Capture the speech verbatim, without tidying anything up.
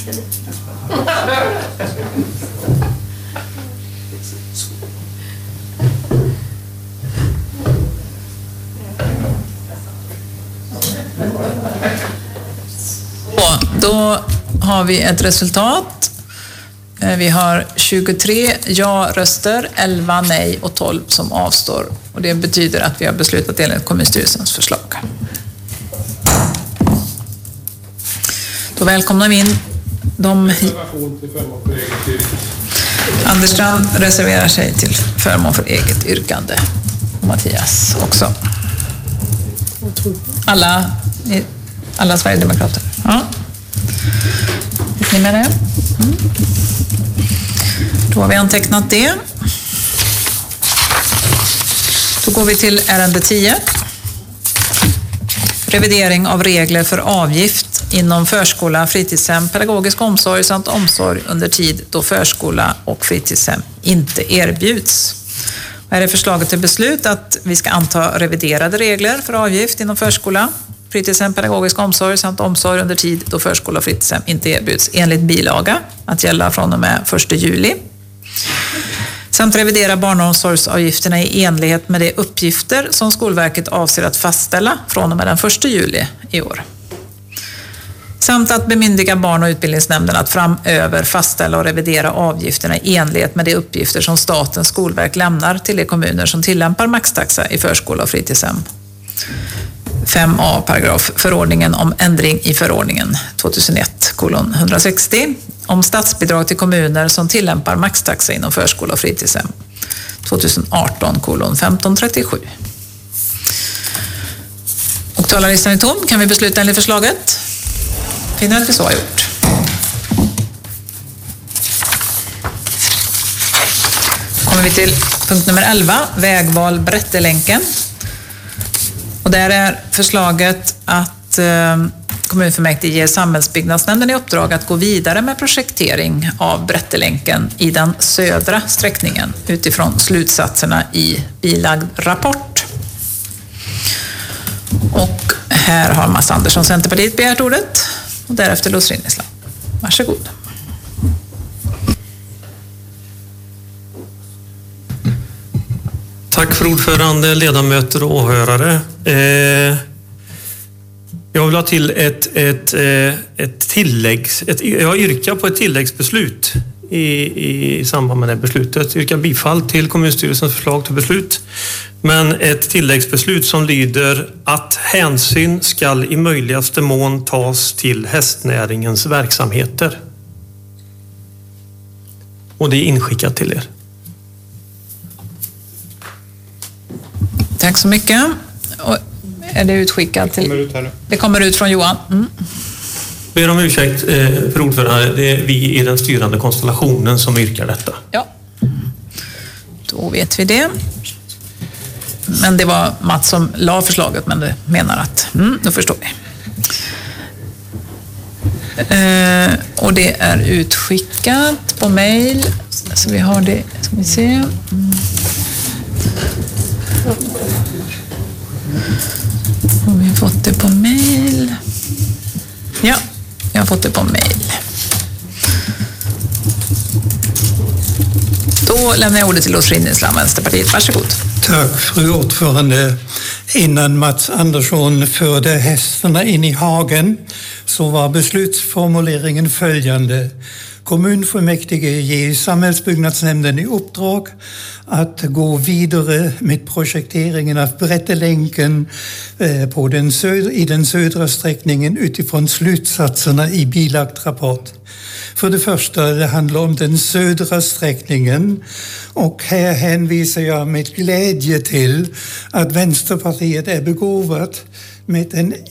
Då har vi ett resultat. Vi har tjugotre ja-röster, elva nej och tolv som avstår. Och det betyder att vi har beslutat enligt kommunstyrelsens förslag. Då välkomnar vi in de... Anders Strand reserverar sig till förmån för eget yrkande. Mattias också. Alla, alla Sverigedemokrater. Ja. Vet ni med det? Mm. Då har vi antecknat det. Då går vi till ärende tio. Revidering av regler för avgift inom förskola, fritidshem, pedagogisk omsorg samt omsorg under tid då förskola och fritidshem inte erbjuds. Här är förslaget till beslut att vi ska anta reviderade regler för avgift inom förskola, fritidshem, pedagogisk omsorg samt omsorg under tid då förskola och fritidshem inte erbjuds enligt bilaga att gälla från och med första juli. Samt revidera barnomsorgsavgifterna i enlighet med de uppgifter som Skolverket avser att fastställa från och med den första juli i år. Samt att bemyndiga barn- och utbildningsnämnden att framöver fastställa och revidera avgifterna i enlighet med de uppgifter som statens skolverk lämnar till de kommuner som tillämpar maxtaxa i förskola och fritidshem. fem a paragraf förordningen om ändring i förordningen tjugohundraett kolon etthundrasextio om statsbidrag till kommuner som tillämpar maxtaxa inom förskola och fritidshem tjugoarton kolon femton trettiosju. Och talarlistan är tom. Kan vi besluta enligt förslaget? Finner att vi så har gjort. Kommer vi till punkt nummer elva, vägval Brättelänken. Och där är förslaget att eh, kommunfullmäktige ger samhällsbyggnadsnämnden i uppdrag att gå vidare med projektering av Brättelänken i den södra sträckningen utifrån slutsatserna i bilagd rapport. Och här har Mats Andersson, Centerpartiet, begärt ordet. Och därefter Lars Rinnesland. Varsågod. Tack för ordförande, ledamöter och åhörare. Eh, jag vill ha till ett, ett, ett tilläggs... Ett, jag yrkar på ett tilläggsbeslut i, i samband med det beslutet. Jag yrkar bifall till kommunstyrelsens förslag till beslut. Men ett tilläggsbeslut som lyder att hänsyn ska i möjligaste mån tas till hästnäringens verksamheter. Och det är inskickat till er. Tack så mycket. Och är det utskickat till... Det kommer ut här nu. Det kommer ut från Johan. Mm. Ber om ursäkt för ordförande. Det är vi i den styrande konstellationen som yrkar detta. Ja. Då vet vi det. Men det var Mats som la förslaget, men det menar att... Mm, då förstår vi. Eh, och det är utskickat på mejl. Så vi har det, ska vi se. Mm. Har vi fått det på mejl? Ja, jag har fått det på mejl. Då lämnar jag ordet till Lars Rinnesland, Vänsterpartiet. Varsågod. Tack, fru ordförande. Innan Mats Andersson förde hästarna in i hagen så var beslutsformuleringen följande. Kommunfullmäktige ger samhällsbyggnadsnämnden i uppdrag att gå vidare med projekteringen av Brättelänken på den södra, i den södra sträckningen utifrån slutsatserna i bilagt rapport. För det första, det handlar om den södra sträckningen och här hänvisar jag med glädje till att Vänsterpartiet är begåvat med en